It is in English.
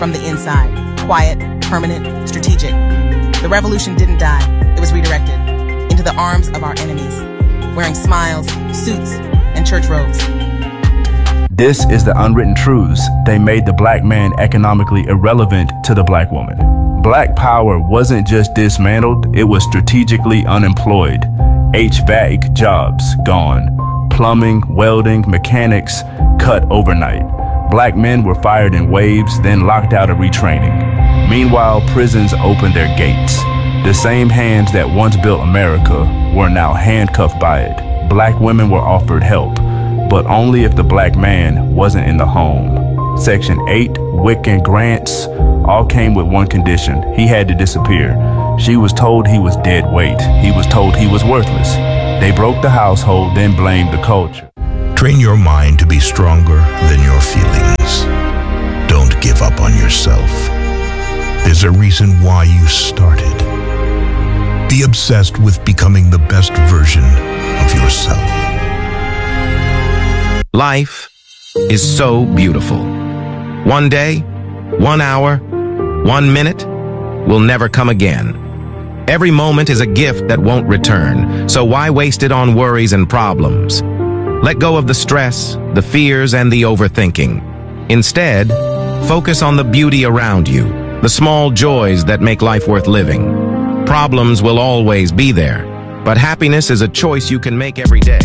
from the inside. Quiet, permanent, strategic. The revolution didn't die. It was redirected into the arms of our enemies, wearing smiles, suits, and church robes. This is the unwritten truths. They made the black man economically irrelevant to the black woman. Black power wasn't just dismantled, it was strategically unemployed. HVAC jobs gone. Plumbing, welding, mechanics cut overnight. Black men were fired in waves, then locked out of retraining. Meanwhile, prisons opened their gates. The same hands that once built America were now handcuffed by it. Black women were offered help, but only if the black man wasn't in the home. Section 8, WIC and grants all came with one condition. He had to disappear. She was told he was dead weight. He was told he was worthless. They broke the household, then blamed the culture. Train your mind to be stronger than your feelings. Don't give up on yourself. There's a reason why you started. Be obsessed with becoming the best version of yourself. Life is so beautiful. One day, 1 hour, 1 minute will never come again. Every moment is a gift that won't return, so why waste it on worries and problems? Let go of the stress, the fears, and the overthinking. Instead, focus on the beauty around you, the small joys that make life worth living. Problems will always be there, but happiness is a choice you can make every day.